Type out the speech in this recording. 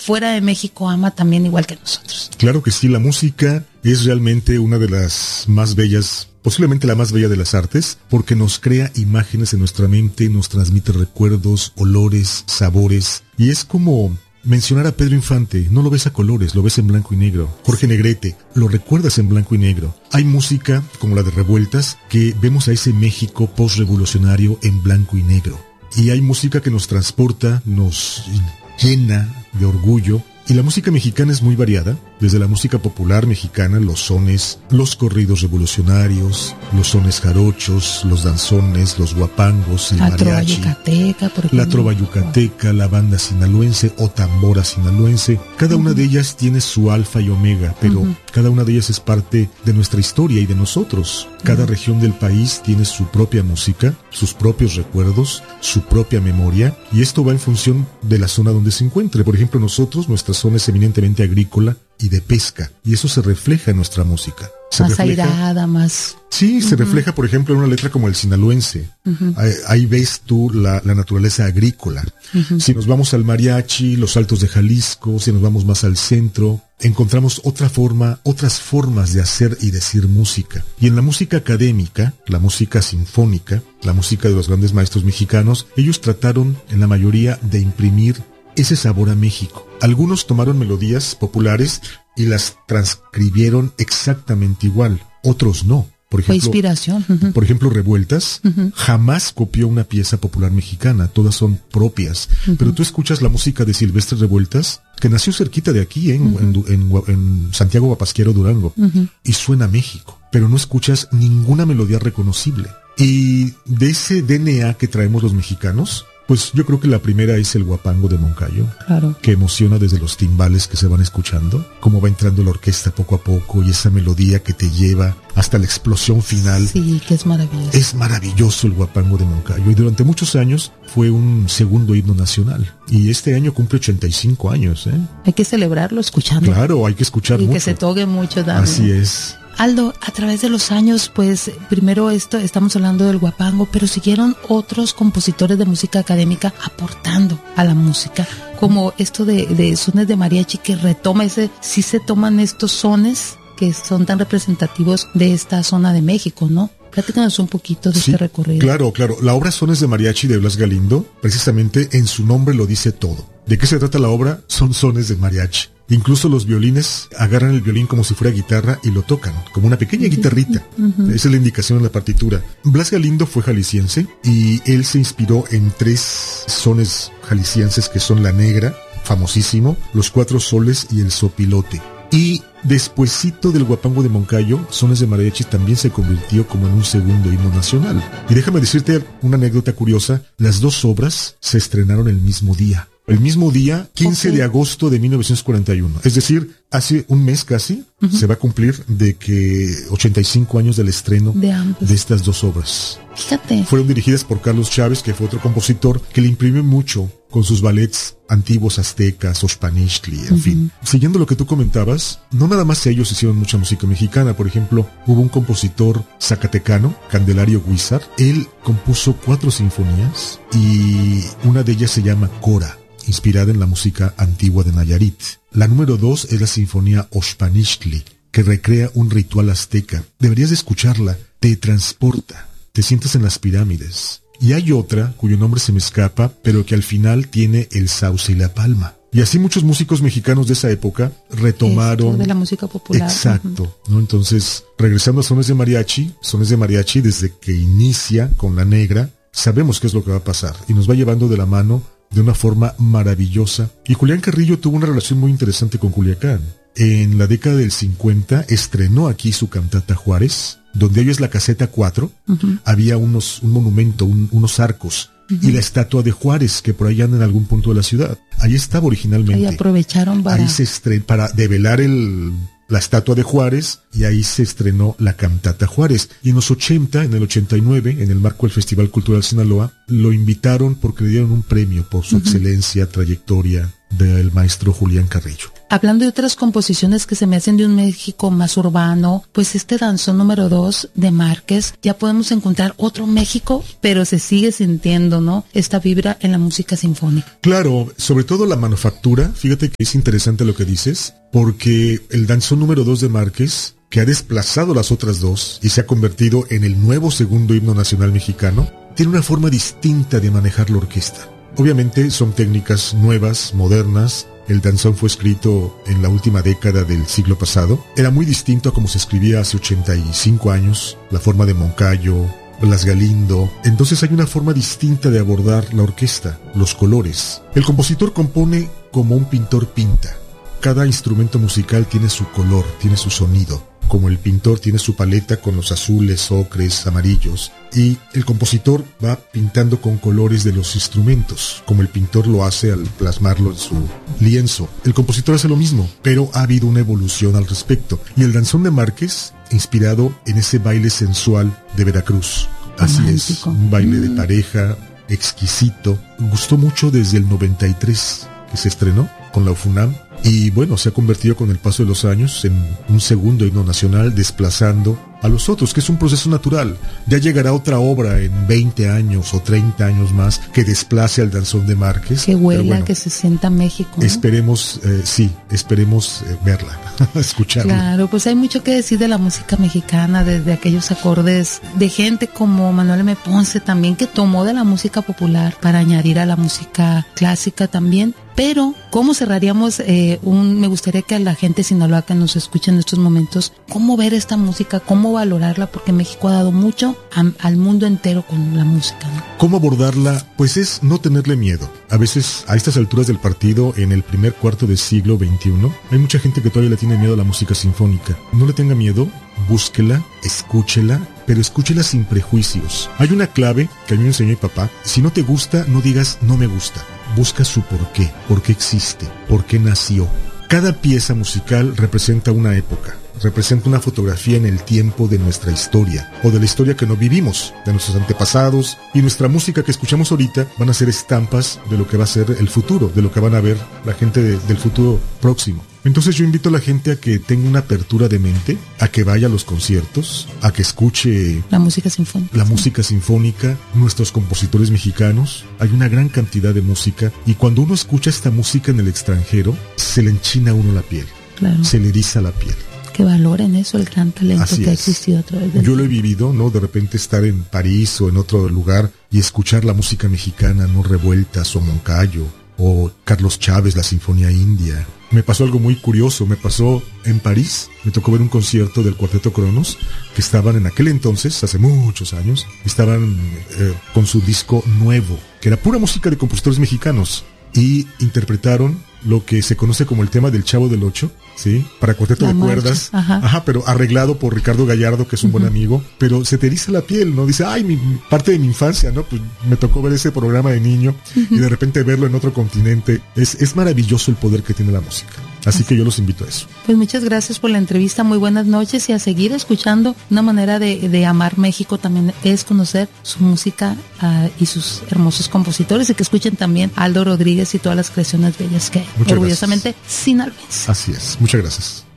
fuera de México ama también igual que nosotros. Claro que sí, la música es realmente una de las más bellas, posiblemente la más bella de las artes, porque nos crea imágenes en nuestra mente, nos transmite recuerdos, olores, sabores, y es como mencionar a Pedro Infante. No lo ves a colores, lo ves en blanco y negro. Jorge Negrete, lo recuerdas en blanco y negro. Hay música, como la de Revueltas, que vemos a ese México post-revolucionario en blanco y negro. Y hay música que nos transporta, nos llena de orgullo. Y la música mexicana es muy variada, desde la música popular mexicana, los sones, los corridos revolucionarios, los sones jarochos, los danzones, los guapangos, el mariachi, trova yucateca, por ejemplo. La trova yucateca, la banda sinaloense o tambora sinaloense. Cada una de ellas tiene su alfa y omega, pero cada una de ellas es parte de nuestra historia y de nosotros. Cada región del país tiene su propia música, sus propios recuerdos, su propia memoria, y esto va en función de la zona donde se encuentre. Por ejemplo, nuestra zona es eminentemente agrícola y de pesca, y eso se refleja en nuestra música. Más airada, más... Sí, se refleja, por ejemplo, en una letra como el sinaloense. Ahí ves tú la naturaleza agrícola. Si nos vamos al mariachi, los altos de Jalisco, si nos vamos más al centro, encontramos otras formas de hacer y decir música. Y en la música académica, la música sinfónica, la música de los grandes maestros mexicanos, ellos trataron, en la mayoría, de imprimir ese sabor a México. Algunos tomaron melodías populares y las transcribieron exactamente igual, otros no. Por ejemplo, inspiración. Por ejemplo, Revueltas jamás copió una pieza popular mexicana, todas son propias. Pero tú escuchas la música de Silvestre Revueltas, que nació cerquita de aquí, en Santiago Guapasquiaro, Durango, y suena a México, pero no escuchas ninguna melodía reconocible. Y de ese DNA que traemos los mexicanos, pues yo creo que la primera es el guapango de Moncayo, claro, que emociona desde los timbales que se van escuchando, cómo va entrando la orquesta poco a poco y esa melodía que te lleva hasta la explosión final. Sí, que es maravilloso. Es maravilloso el guapango de Moncayo, y durante muchos años fue un segundo himno nacional, y este año cumple 85 años. Hay que celebrarlo escuchando. Claro, hay que escuchar mucho. Y que se toque mucho también. Así es. Aldo, a través de los años, pues, primero estamos hablando del guapango, pero siguieron otros compositores de música académica aportando a la música, como esto de sones de mariachi, que retoma sí se toman estos sones que son tan representativos de esta zona de México, ¿no? Platícanos un poquito de este recorrido. Claro. La obra Sones de Mariachi de Blas Galindo, precisamente en su nombre lo dice todo. ¿De qué se trata la obra? Son sones de mariachi. Incluso los violines agarran el violín como si fuera guitarra y lo tocan, como una pequeña guitarrita. Esa es la indicación en la partitura. Blas Galindo fue jalisciense y él se inspiró en 3 sones jaliscienses que son La Negra, famosísimo, Los Cuatro Soles y El Sopilote. Y despuesito del guapango de Moncayo, Sones de Mariachi también se convirtió como en un segundo himno nacional. Y déjame decirte una anécdota curiosa, las 2 obras se estrenaron el mismo día. El mismo día, 15 de agosto de 1941. Es decir, hace un mes casi se va a cumplir de que 85 años del estreno de estas 2 obras. Fíjate. Fueron dirigidas por Carlos Chávez, que fue otro compositor que le imprimió mucho con sus ballets antiguos aztecas, Oxpanixtli, en fin. Siguiendo lo que tú comentabas, no nada más ellos hicieron mucha música mexicana. Por ejemplo, hubo un compositor zacatecano, Candelario Guizar. Él compuso 4 sinfonías y una de ellas se llama Cora, inspirada en la música antigua de Nayarit. La número 2 es la sinfonía Oxpanixtli, que recrea un ritual azteca. Deberías de escucharla, te transporta, te sientes en las pirámides. Y hay otra, cuyo nombre se me escapa, pero que al final tiene el sauce y la palma. Y así muchos músicos mexicanos de esa época retomaron... Esto de la música popular. Exacto, ¿no? Entonces, regresando a Sones de Mariachi, desde que inicia con La Negra, sabemos qué es lo que va a pasar, y nos va llevando de la mano de una forma maravillosa. Y Julián Carrillo tuvo una relación muy interesante con Culiacán. En la década del 50 estrenó aquí su cantata Juárez, donde hoy es la caseta 4, había un monumento, unos arcos, y la estatua de Juárez, que por ahí anda en algún punto de la ciudad. Ahí estaba originalmente. Ahí aprovecharon para develar la estatua de Juárez, y ahí se estrenó la cantata Juárez. Y en los 80, en el 89, en el marco del Festival Cultural Sinaloa, lo invitaron porque le dieron un premio por su excelencia, trayectoria del maestro Julián Carrillo. hablando de otras composiciones que se me hacen de un México más urbano, pues este danzón número 2 de Márquez, ya podemos encontrar otro México, pero se sigue sintiendo, ¿no?, esta vibra en la música sinfónica. Claro, sobre todo la manufactura. Fíjate que es interesante lo que dices, porque el danzón número 2 de Márquez, que ha desplazado las otras dos y se ha convertido en el nuevo segundo himno nacional mexicano, tiene una forma distinta de manejar la orquesta. Obviamente son técnicas nuevas, modernas. El danzón fue escrito en la última década del siglo pasado. Era muy distinto a como se escribía hace 85 años, la forma de Moncayo, Blas Galindo. Entonces hay una forma distinta de abordar la orquesta, los colores. El compositor compone como un pintor pinta. Cada instrumento musical tiene su color, tiene su sonido. Como el pintor tiene su paleta con los azules, ocres, amarillos, y el compositor va pintando con colores de los instrumentos, como el pintor lo hace al plasmarlo en su lienzo. El compositor hace lo mismo, pero ha habido una evolución al respecto. Y el danzón de Márquez, inspirado en ese baile sensual de Veracruz. Así Romántico. es, un baile de pareja, exquisito. Gustó mucho desde el 93, que se estrenó con la UFUNAM. Y bueno, se ha convertido con el paso de los años en un segundo himno nacional, desplazando a los otros, que es un proceso natural. Ya llegará otra obra en 20 años o 30 años más que desplace al danzón de Márquez. Que huela, bueno, que se sienta México, ¿no? Esperemos, esperemos verla, escucharla. Claro, pues hay mucho que decir de la música mexicana, desde aquellos acordes de gente como Manuel M. Ponce también, que tomó de la música popular para añadir a la música clásica también. Pero, ¿cómo cerraríamos me gustaría que a la gente de Sinaloa que nos escuche en estos momentos, cómo ver esta música, cómo valorarla, porque México ha dado mucho al mundo entero con la música, ¿no? ¿Cómo abordarla? Pues es no tenerle miedo. A veces, a estas alturas del partido, en el primer cuarto del siglo XXI, hay mucha gente que todavía le tiene miedo a la música sinfónica. No le tenga miedo, búsquela, escúchela, pero escúchela sin prejuicios. Hay una clave que a mí me enseñó mi papá: si no te gusta, no digas no me gusta. Busca su por qué existe, por qué nació. Cada pieza musical representa una época, representa una fotografía en el tiempo de nuestra historia, o de la historia que no vivimos, de nuestros antepasados, y nuestra música que escuchamos ahorita van a ser estampas de lo que va a ser el futuro, de lo que van a ver la gente del futuro próximo. Entonces yo invito a la gente a que tenga una apertura de mente, a que vaya a los conciertos, a que escuche la música sinfónica. La música sinfónica, nuestros compositores mexicanos. Hay una gran cantidad de música, y cuando uno escucha esta música en el extranjero, se le enchina a uno la piel, claro, se le eriza la piel. Que valoren eso, el gran talento Así que ha es. existido a través de... Yo lo he vivido, ¿no? De repente estar en París o en otro lugar y escuchar la música mexicana, ¿no? Revueltas, o Moncayo, o Carlos Chávez, la Sinfonía India. Me pasó algo muy curioso, me pasó en París, me tocó ver un concierto del Cuarteto Cronos, que estaban en aquel entonces, hace muchos años, estaban con su disco nuevo, que era pura música de compositores mexicanos, y interpretaron lo que se conoce como el tema del Chavo del Ocho, ¿sí? Para cuarteto de cuerdas, pero arreglado por Ricardo Gallardo, que es un buen amigo, pero se te eriza la piel, ¿no? Dice, ay, parte de mi infancia, ¿no? Pues me tocó ver ese programa de niño y de repente verlo en otro continente. Es maravilloso el poder que tiene la música. Así que yo los invito a eso. Pues muchas gracias por la entrevista, muy buenas noches, y a seguir escuchando. Una manera de amar México también es conocer su música y sus hermosos compositores, y que escuchen también a Aldo Rodríguez y todas las creaciones bellas que hay. Muchas orgullosamente sinaloense. Así es, muchas gracias.